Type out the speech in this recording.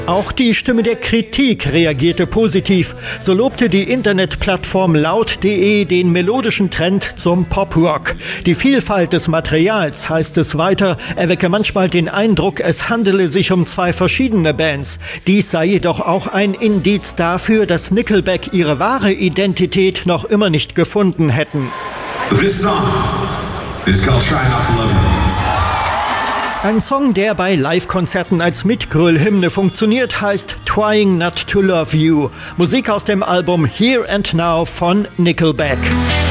Auch die Stimme der Kritik reagierte positiv. So lobte die Internetplattform laut.de den melodischen Trend zum Pop-Rock. Die Vielfalt des Materials, heißt es weiter, erwecke manchmal den Eindruck, es handele sich um zwei verschiedene Bands. Dies sei jedoch auch ein Indiz dafür, dass Nickelback ihre wahre Identität noch immer nicht gefunden hätten. This song is called Try Not to Love You. Ein Song, der bei Live-Konzerten als Mitgröl-Hymne funktioniert, heißt Trying Not to Love You. Musik aus dem Album Here and Now von Nickelback.